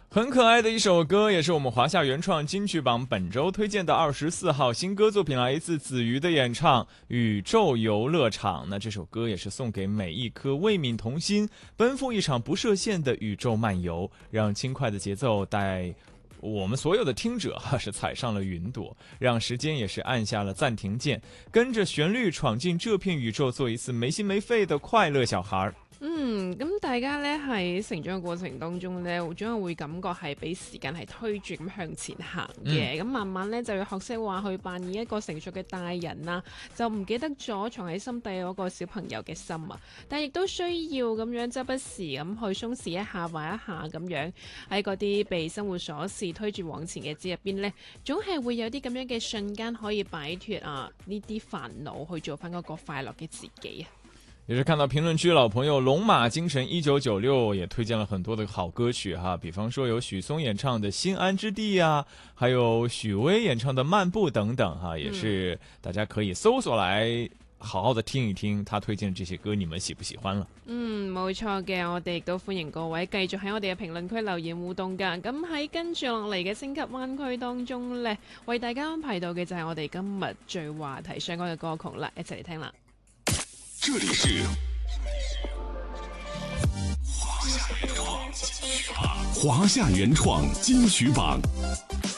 很可爱的一首歌，也是我们华夏原创金曲榜本周推荐的24号新歌作品，来自子瑜的演唱《宇宙游乐场》。那这首歌也是送给每一颗未泯童心，奔赴一场不设限的宇宙漫游，让轻快的节奏带我们所有的听者是踩上了云朵，让时间也是按下了暫停鍵，跟着旋律闖進這片宇宙，做一次沒心沒肺的快樂小孩。 咁大家咧喺成長嘅過程當中咧，總係會感覺係俾時間係推住咁向前行嘅。咁慢慢咧就要學識話去扮演一個成熟嘅大人啦，就唔記得咗藏喺心底嗰個小朋友嘅心啊。但亦都需要咁樣周不時咁去鬆弛一下，玩一下咁樣喺嗰啲被生活瑣事推住往前嘅節入邊咧，總係會有啲咁樣嘅瞬間可以擺脫呢啲煩惱，去做翻嗰個快樂嘅自己啊。 也是看到評論區老朋友龍馬精神1996也推薦了很多的好歌曲哈，比方說有許嵩演唱的《心安之地》啊，還有許巍演唱的《漫步》等等哈，也是大家可以搜索來好好的聽一聽他推薦的這些歌，你們喜不喜歡了？ 冇錯嘅，我哋亦都歡迎各位繼續喺我哋嘅評論區留言互動㗎。咁喺跟住落嚟嘅星級灣區當中呢，為大家安排到嘅就係我哋今日最話題相關嘅歌曲啦，一齊嚟聽啦。 這裡是華夏原創金曲榜。